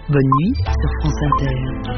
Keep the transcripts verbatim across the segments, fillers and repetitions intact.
Bonne nuit sur France Inter.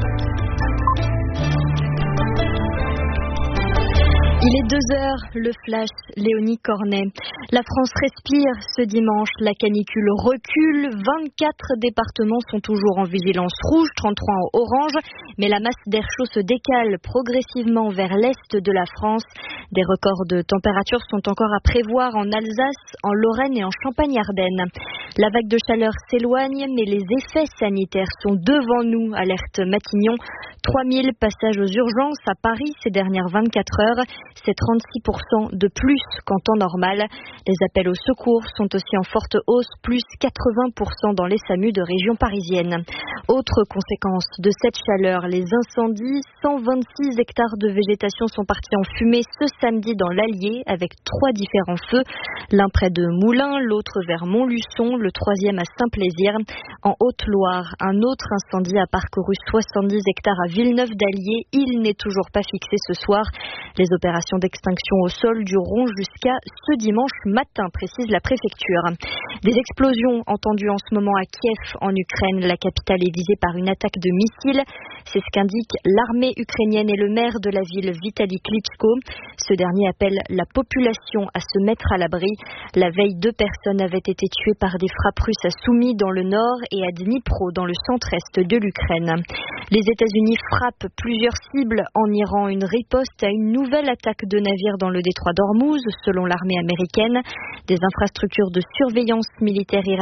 Il est deux heures, le flash, Léonie Cornet. La France respire ce dimanche, la canicule recule, vingt-quatre départements sont toujours en vigilance rouge, trente-trois en orange, mais la masse d'air chaud se décale progressivement vers l'est de la France. Des records de température sont encore à prévoir en Alsace, en Lorraine et en Champagne-Ardenne. La vague de chaleur s'éloigne, mais les effets sanitaires sont devant nous, alerte Matignon. trois mille passages aux urgences à Paris ces dernières vingt-quatre heures. C'est trente-six pour cent de plus qu'en temps normal. Les appels au secours sont aussi en forte hausse, plus quatre-vingts pour cent dans les SAMU de région parisienne. Autre conséquence de cette chaleur, les incendies. cent vingt-six hectares de végétation sont partis en fumée ce samedi dans l'Allier avec trois différents feux. L'un près de Moulins, l'autre vers Montluçon, le troisième à Saint-Plaisir. En Haute-Loire, un autre incendie a parcouru soixante-dix hectares à Villeneuve-d'Allier. Il n'est toujours pas fixé ce soir. Les opérations d'extinction au sol dureront jusqu'à ce dimanche matin, précise la préfecture. Des explosions entendues en ce moment à Kiev, en Ukraine. La capitale est visée par une attaque de missiles. C'est ce qu'indique l'armée ukrainienne et le maire de la ville, Vitali Klitschko. Ce dernier appelle la population à se mettre à l'abri. La veille, deux personnes avaient été tuées par des frappes russes à Soumy dans le nord et à Dnipro dans le centre-est de l'Ukraine. Les États-Unis frappent plusieurs cibles en Iran, une riposte à une nouvelle attaque de navires dans le détroit d'Ormuz, selon l'armée américaine. Des infrastructures de surveillance militaire iranienne